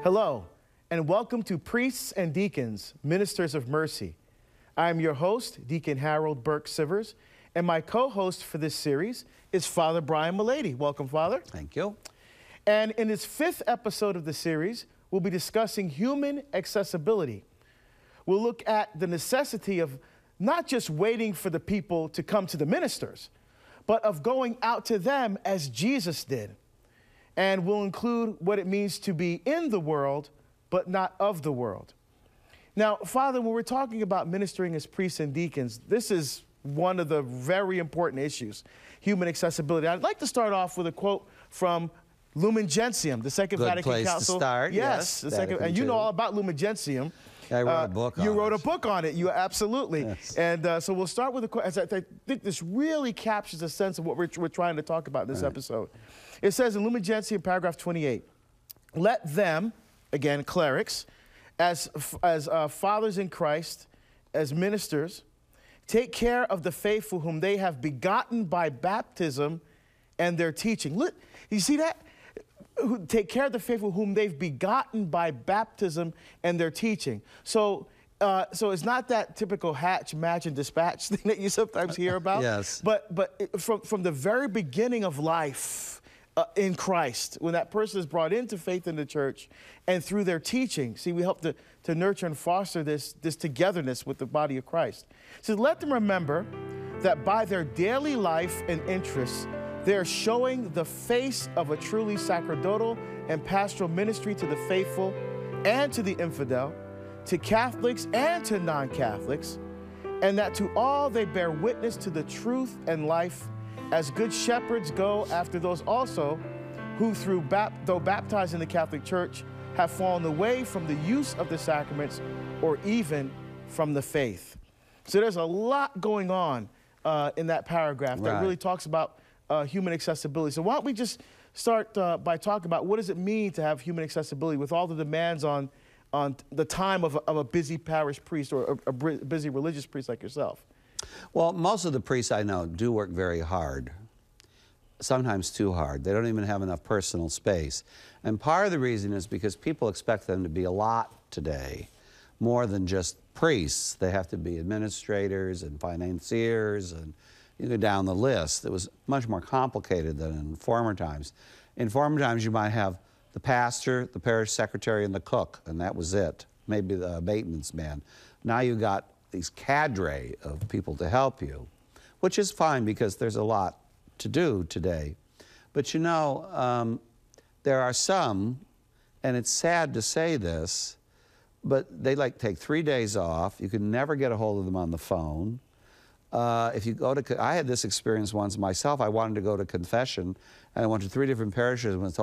Hello, and welcome to Priests and Deacons, Ministers of Mercy. I am your host, Deacon Harold Burke Sivers, and my co-host for this series is Father Brian Mullady. Welcome, Father. Thank you. And in this 5th episode of the series, we'll be discussing human accessibility. We'll look at the necessity of not just waiting for the people to come to the ministers, but of going out to them as Jesus did. And we'll include what it means to be in the world, but not of the world. Now, Father, when we're talking about ministering as priests and deacons, this is one of the very important issues, human accessibility. I'd like to start off with a quote from Lumen Gentium, the Second Vatican Council. Good place to start. Yes, the second, and you know all about Lumen Gentium. I wrote a book on it. You wrote a book on it. You absolutely. Yes. And so we'll start with a quote. I think this really captures a sense of what we're trying to talk about in this episode. It says in Lumen Gentium, paragraph 28, let them, again, clerics, as fathers in Christ, as ministers, take care of the faithful whom they have begotten by baptism and their teaching. Look, you see that? Take care of the faithful whom they've begotten by baptism and their teaching. So it's not that typical hatch, match, and dispatch thing that you sometimes hear about. Yes. But from the very beginning of life in Christ, when that person is brought into faith in the church and through their teaching, see, we help to nurture and foster this togetherness with the body of Christ. So let them remember that by their daily life and interests, they're showing the face of a truly sacerdotal and pastoral ministry to the faithful and to the infidel, to Catholics and to non-Catholics, and that to all they bear witness to the truth and life as good shepherds go after those also who, though baptized in the Catholic Church, have fallen away from the use of the sacraments or even from the faith. So there's a lot going on in that paragraph that really talks about human accessibility. So why don't we just start by talking about what does it mean to have human accessibility with all the demands on the time of a busy parish priest or a busy religious priest like yourself? Well, most of the priests I know do work very hard, sometimes too hard. They don't even have enough personal space. And part of the reason is because people expect them to be a lot today, more than just priests. They have to be administrators and financiers, and you go down the list. It was much more complicated than in former times. In former times, you might have the pastor, the parish secretary, and the cook, and that was it. Maybe the maintenance man. Now you got these cadre of people to help you, which is fine because there's a lot to do today. But you know, there are some, and it's sad to say this, but they like take 3 days off. You can never get a hold of them on the phone. If you go to, I had this experience once myself. I wanted to go to confession, and I went to 3 different parishes and was told